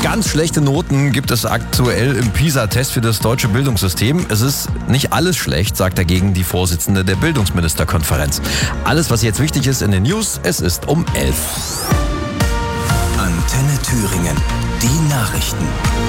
Ganz schlechte Noten gibt es aktuell im PISA-Test für das deutsche Bildungssystem. Es ist nicht alles schlecht, sagt dagegen die Vorsitzende der Bildungsministerkonferenz. Alles, was jetzt wichtig ist in den News, es ist um 11. Antenne Thüringen, die Nachrichten.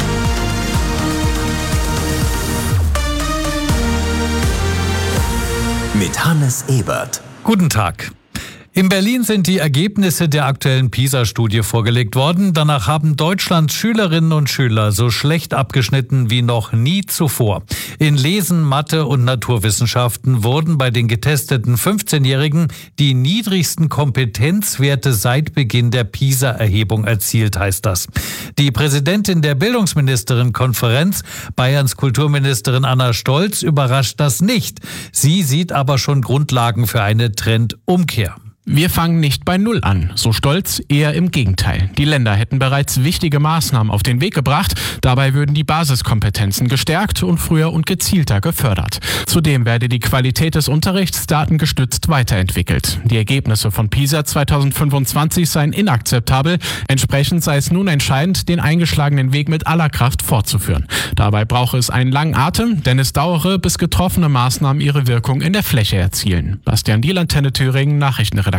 Mit Hannes Ebert. Guten Tag. In Berlin sind die Ergebnisse der aktuellen PISA-Studie vorgelegt worden. Danach haben Deutschlands Schülerinnen und Schüler so schlecht abgeschnitten wie noch nie zuvor. In Lesen, Mathe und Naturwissenschaften wurden bei den getesteten 15-Jährigen die niedrigsten Kompetenzwerte seit Beginn der PISA-Erhebung erzielt, heißt das. Die Präsidentin der Bildungsministerinnenkonferenz, Bayerns Kulturministerin Anna Stolz, überrascht das nicht. Sie sieht aber schon Grundlagen für eine Trendumkehr. Wir fangen nicht bei Null an, so Stolz, eher im Gegenteil. Die Länder hätten bereits wichtige Maßnahmen auf den Weg gebracht. Dabei würden die Basiskompetenzen gestärkt und früher und gezielter gefördert. Zudem werde die Qualität des Unterrichts datengestützt weiterentwickelt. Die Ergebnisse von PISA 2025 seien inakzeptabel. Entsprechend sei es nun entscheidend, den eingeschlagenen Weg mit aller Kraft fortzuführen. Dabei brauche es einen langen Atem, denn es dauere, bis getroffene Maßnahmen ihre Wirkung in der Fläche erzielen. Bastian Diel, Antenne Thüringen, Nachrichtenredaktion.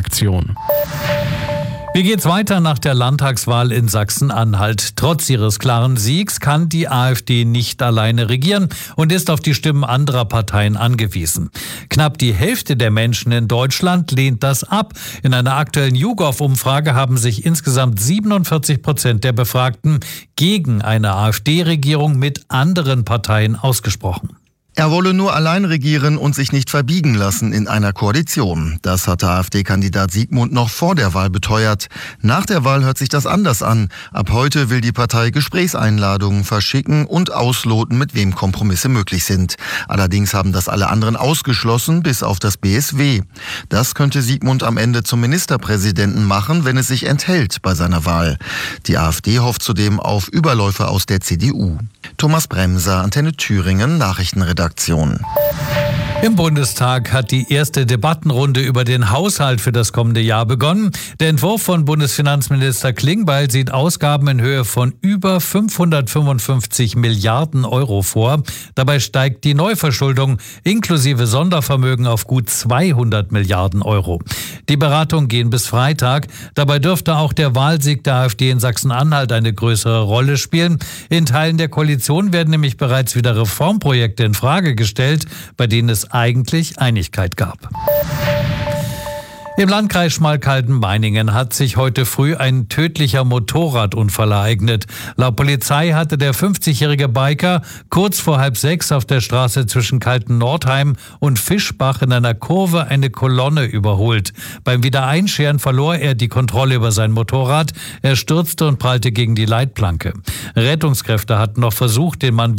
Wie geht's weiter nach der Landtagswahl in Sachsen-Anhalt? Trotz ihres klaren Siegs kann die AfD nicht alleine regieren und ist auf die Stimmen anderer Parteien angewiesen. Knapp die Hälfte der Menschen in Deutschland lehnt das ab. In einer aktuellen YouGov-Umfrage haben sich insgesamt 47% der Befragten gegen eine AfD-Regierung mit anderen Parteien ausgesprochen. Er wolle nur allein regieren und sich nicht verbiegen lassen in einer Koalition. Das hatte AfD-Kandidat Siegmund noch vor der Wahl beteuert. Nach der Wahl hört sich das anders an. Ab heute will die Partei Gesprächseinladungen verschicken und ausloten, mit wem Kompromisse möglich sind. Allerdings haben das alle anderen ausgeschlossen, bis auf das BSW. Das könnte Siegmund am Ende zum Ministerpräsidenten machen, wenn es sich enthält bei seiner Wahl. Die AfD hofft zudem auf Überläufe aus der CDU. Thomas Bremser, Antenne Thüringen, Nachrichtenredaktion. Im Bundestag hat die erste Debattenrunde über den Haushalt für das kommende Jahr begonnen. Der Entwurf von Bundesfinanzminister Klingbeil sieht Ausgaben in Höhe von über 555 Milliarden Euro vor. Dabei steigt die Neuverschuldung inklusive Sondervermögen auf gut 200 Milliarden Euro. Die Beratungen gehen bis Freitag. Dabei dürfte auch der Wahlsieg der AfD in Sachsen-Anhalt eine größere Rolle spielen. In Teilen der Koalition werden nämlich bereits wieder Reformprojekte in Frage gestellt, bei denen es eigentlich Einigkeit gab. Im Landkreis Schmalkalden-Meiningen hat sich heute früh ein tödlicher Motorradunfall ereignet. Laut Polizei hatte der 50-jährige Biker kurz vor 5:30 auf der Straße zwischen Kalten-Nordheim und Fischbach in einer Kurve eine Kolonne überholt. Beim Wiedereinscheren verlor er die Kontrolle über sein Motorrad. Er stürzte und prallte gegen die Leitplanke. Rettungskräfte hatten noch versucht, den Mann